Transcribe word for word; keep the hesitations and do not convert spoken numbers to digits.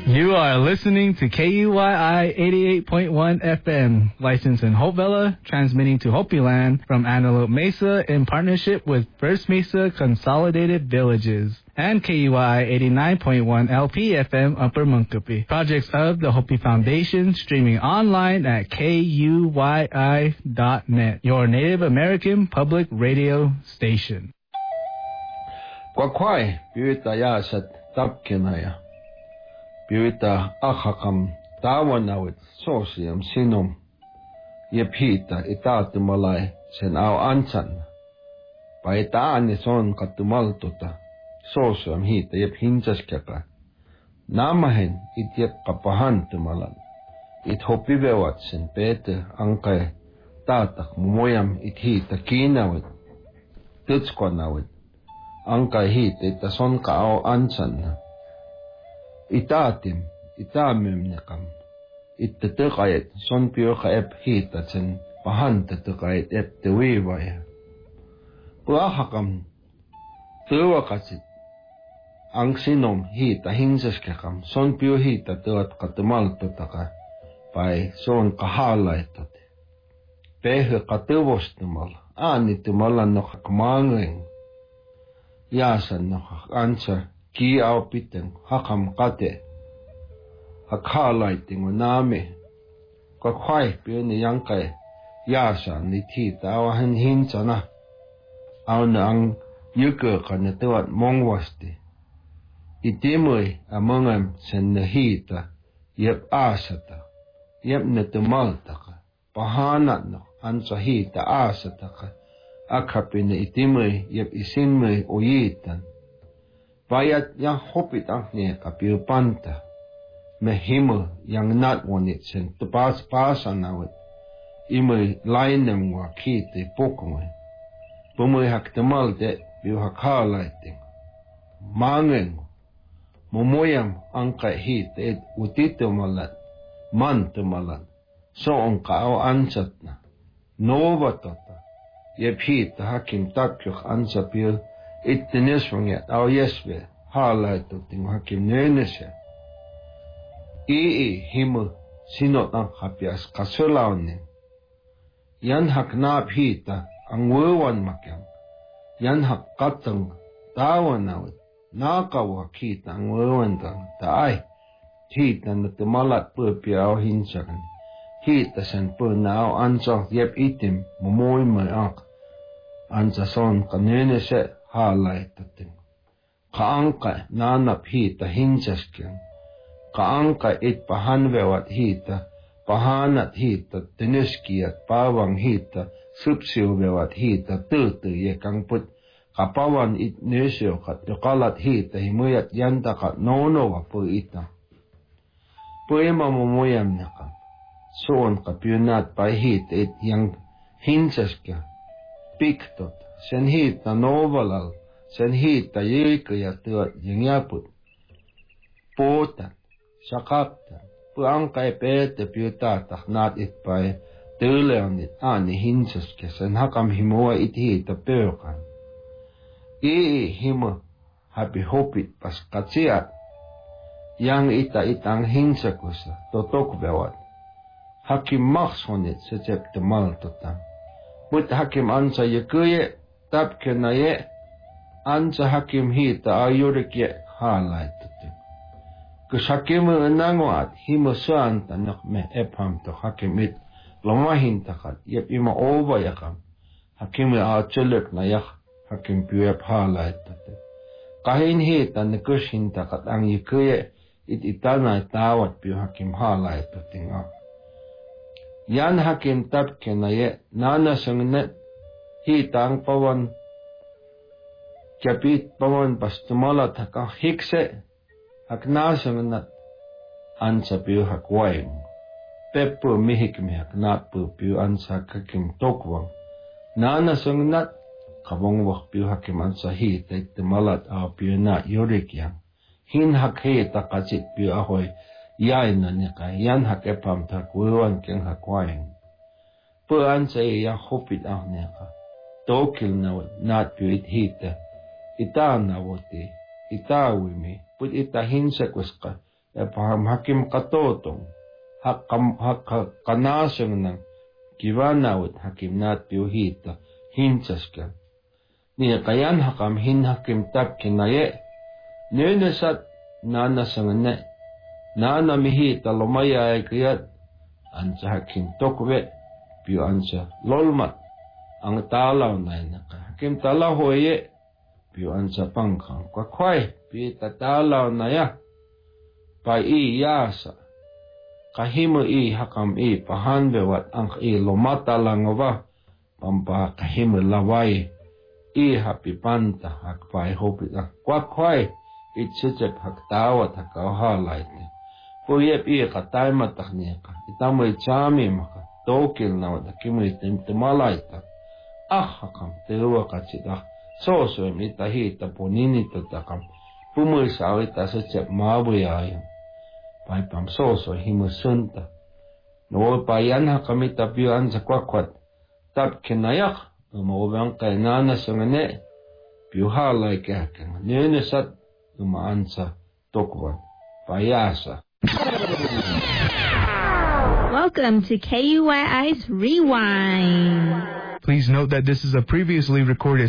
You are listening to K U Y I eighty-eight point one F M, licensed in Hopevilla, transmitting to Hopi Land from Antelope Mesa in partnership with First Mesa Consolidated Villages, and K U Y I eighty-nine point one L P F M Upper Munkapi. Projects of the Hopi Foundation, streaming online at K U Y I dot net, your Native American public radio station. Kwakwai, Buita Yasat, Tapkinaya. Buita Achakam, Tawanawit, Sosium, Sinum, Yepita, Itatumalai, Sen Au Ansan. Paitani son Katumaltuta, Sosium Hita, Yep Hinjaskapa. Namahen, it Yep Kapahantumalan. It Hopivewatsen, Pete, Ankai, Tatak, Moyam, it Hita, Kinawit, Tutskwanawit. Ankai Hita, it son Kao Ansan. Itaatim, itaamimnikam. Ittatukayet, son piuka ep hitatsen, pahantatukayet ep tewiwaya. Puahakam, tuwakasit, ang sinom hita hinsaskakam, son piu hita tuat katumaltutaka, pai son kahalaitat. Pehe katuvostumal, aanitumalan nokakmangeng. Yasan nokak ansa, ki au piteng hakam kate hakhalaiting name ka khwai pe ni yangkai yasa ni thi taw han hin chana au nang yuke kan tewat mongwasti itimoi amongam sen hita yep asata yep netumalta pahana no ansa hita asata akapin itimoi yep isinmoi oyitan Bayat yang hopit ang niya kapiu panta. Mehimo yang nat wanit sen tepas pasan awit. Imoy lainem wa kite pokomoy. Pumoy hak temal de biu hak halaiting. Mangen. Mumoyam ang kahit et utito malat. Man tumalat. So ang kao ansat na. Nova tota. Yep hit hakim takyok ansa piu. Ittinesvanget au jesve haalaitutin hakim nönesä. Ii himu sinot ang hapias kasulaunin. Yan hak naap hita ang wuwan makyang. Yan hak katang tawanawit. Nakawa kita ang wuwan tang taay. Hita na tumalat pupia au hinsakan. Hita san pu na au ansang yep itim mumuy may ak. Ansa son kanönesä. Haalaitatin. Kaangka nanap hita hinsaskin. Kaangka it pahanvewat hita, pahanat hita, tinuskiyat pawang hita, supsiuvewat hita, tutu yekang put, kapawan it nösyokat, yokalat hita, himuyat yantakat nonowa po ita. Puema mumuyam nakam. Soon kapyunat pa hita it yang hinsaskya, piktot. Sen hita novalal, sen hita yikaya tuat jingyaput. Putan, sakaptan, puangkai pete piutatak nat itpai, tuleonit ani hinsaske, sen hakam himua it hita peukan. Ii himo hapi hopit pas katsiat, yang ita itang hinsakusa, totokvewat. Hakim maksonit secep temaltotan. Put hakim ansa yekuye, tapkena ye, ansa hakim hita ayurik ye haalaitutin. Kus hakim nangwaat himo suanta nak me epham to hakim it lomahintakat yep ima ova yakam. Hakim a chuluk na yak hakim piyep haalaitutin. Kahin hita na kus hintakat ang yekuye it itana tawat piyo hakim haalaitutin a. Yan hakim tapkena ye nana sangnet hitang pawan kapit pawan pastumalat haka hikse hak nasangnat ansa piu hak waing peppu mihik mi hak napu piu ansa hakim tokwang nana sangnat kabong wak piu hakim ansa hita itmalat a piu na yurik yang hin hak hita kachit piu ahoy yain na nika yan hak epam tak wuwan keng hak waing pu ansa iya hopit ah nika Tokil na nat piu it hita. Ita na wote. Ita wimi. Put ita hinsa kuska. e paham hakim katotong hakam hakanasang ng kiwanawit hakim nat piuhita hinsaska ni kayan hakam hin hakim tap kinaye nenasat nanasang ne nana mihita lumaya kayat ansa hakim tokwe piu ansa lolmat ang talaw na naka hakim talaw hoye piu ansa pangkang kwa kway pi tatalaw na ya pa i yasa kahimu i hakam i pahanbe wat ang i lomata langwa pampa kahimu lawai i happy panta hak pai hopi da kwa kway itsitsep hak tawat hak halait Puyep iya katay matakniya ka. Itamoy chami maka. Tokil na wada kimoy timtimalaita. Ah hakam teruwa katsida. Soso em itahita ponini tatakam. Pumoy sa awita sa tsep mabuyayang. Paipam soso himusunta. Noy payan hakam itapiyuan sa kwakwat. Tap kinayak. Umawang kay nana sa ngane. Piyuhalay kaya kaya. Nenesat dumaan sa tokwan. Payasa. Welcome to K U Y I's Rewind. Please note that this is a previously recorded